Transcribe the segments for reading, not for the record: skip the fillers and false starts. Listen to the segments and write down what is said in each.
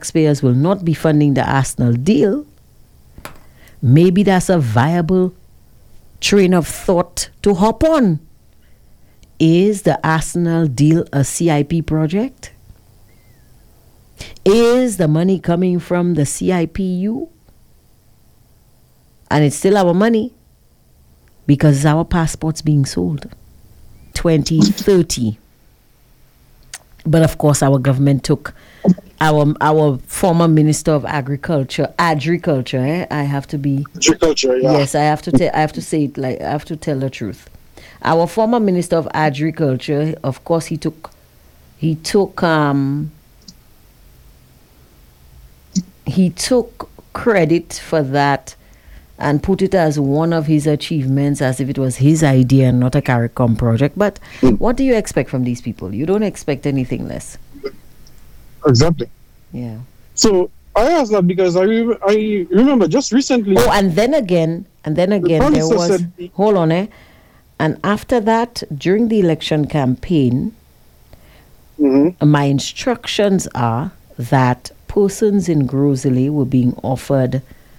taxpayers will not be funding the Arsenal deal, maybe that's a viable train of thought to hop on. Is the Arsenal deal a CIP project? Is the money coming from the CIPU? And it's still our money because our passports being sold 2030. But of course, our government took our former Minister of Agriculture. I have to be agriculture. Yeah. Yes, I have to say it like I have to tell the truth. Our former Minister of Agriculture, of course, he took credit for that and put it as one of his achievements, as if it was his idea and not a CARICOM project. But what do you expect from these people? You don't expect anything less. Exactly. Yeah. So I asked that because I remember just recently. Oh, and then again, there was. Hold on, And after that, during the election campaign, my instructions are that persons in Grosley were being offered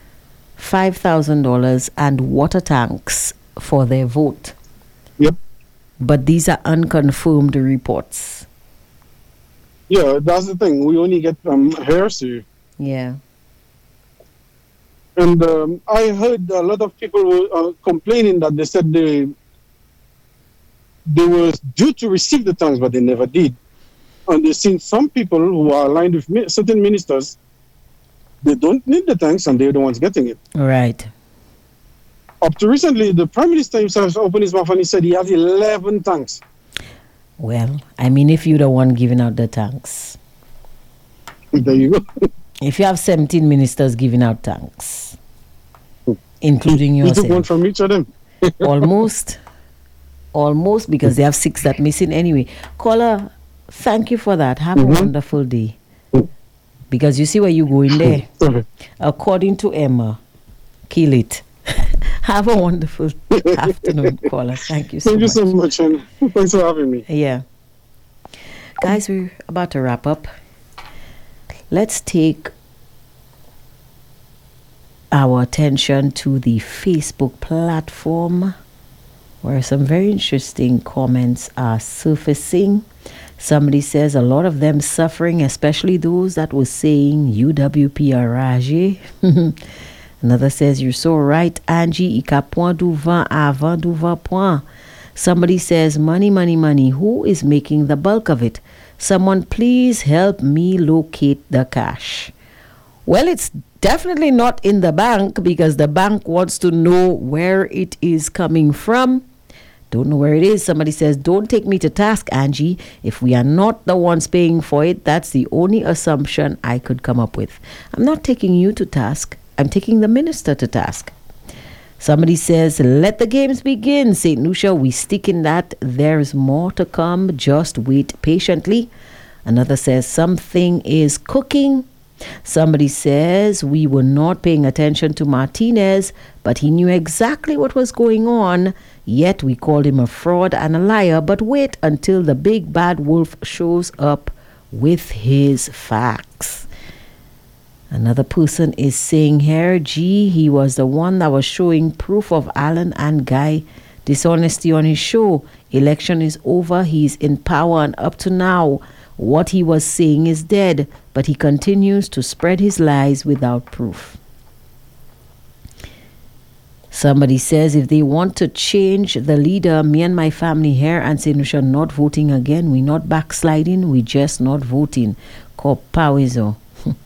$5,000 and water tanks for their vote. Yep. But these are unconfirmed reports. Yeah, that's the thing. We only get hearsay. Yeah. And I heard a lot of people were complaining that they said they were due to receive the tanks, but they never did. And they've seen some people who are aligned with certain ministers. They don't need the tanks, and they're the ones getting it. Right. Up to recently, the Prime Minister himself opened his mouth and he said he has 11 tanks. Well, I mean, if you're the one giving out the tanks. There you go. If you have 17 ministers giving out tanks, including yourself. You took one from each of them. Almost, because they have 6 that missing anyway. Caller, thank you for that. Have a wonderful day. Because you see where you go in there. According to Emma, kill it. Have a wonderful afternoon, caller. Thank you so much. Thank you so much, and thanks for having me. Yeah. Guys, we're about to wrap up. Let's take our attention to the Facebook platform, where some very interesting comments are surfacing. Somebody says a lot of them suffering, especially those that were saying UWP Arage. Another says, you're so right, Angie, ika point du vent avant du vent point. Somebody says, money, money, money. Who is making the bulk of it? Someone please help me locate the cash. Well, it's definitely not in the bank, because the bank wants to know where it is coming from. Don't know where it is. Somebody says, don't take me to task, Angie. If we are not the ones paying for it, that's the only assumption I could come up with. I'm not taking you to task. I'm taking the minister to task. Somebody says, let the games begin. St. Lucia, we stick in that. There's more to come. Just wait patiently. Another says, something is cooking. Somebody says, we were not paying attention to Martinez, but he knew exactly what was going on. Yet we called him a fraud and a liar. But wait until the big bad wolf shows up with his facts. Another person is saying here, gee, he was the one that was showing proof of Alan and Guy dishonesty on his show. Election is over. He's in power, and up to now, what he was saying is dead, but he continues to spread his lies without proof. Somebody says, if they want to change the leader, me and my family here and St. Lucia not voting again. We not backsliding, we just not voting. Kopawizo.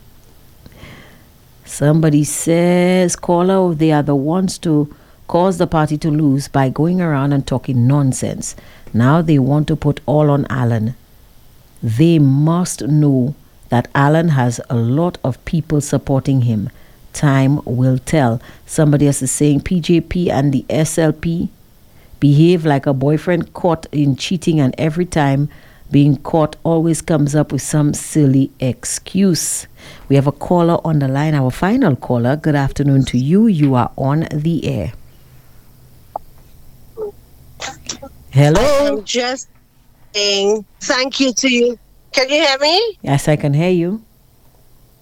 Somebody says, caller, they are the ones to cause the party to lose by going around and talking nonsense. Now they want to put all on Alan. They must know that Alan has a lot of people supporting him. Time will tell. Somebody else is saying PJP and the SLP behave like a boyfriend caught in cheating, and every time being caught always comes up with some silly excuse. We have a caller on the line, our final caller. Good afternoon to you. You are on the air. Hello. I'm just saying thank you to you. Can you hear me? Yes, I can hear you.